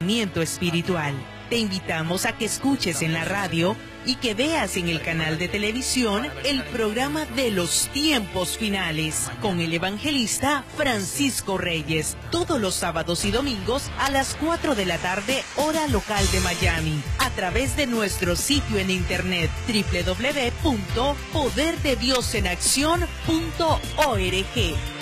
espiritual. Te invitamos a que escuches en la radio y que veas en el canal de televisión el programa de los tiempos finales con el evangelista Francisco Reyes, todos los sábados y domingos a las 4 de la tarde, hora local de Miami, a través de nuestro sitio en internet www.poderdediosenaccion.org.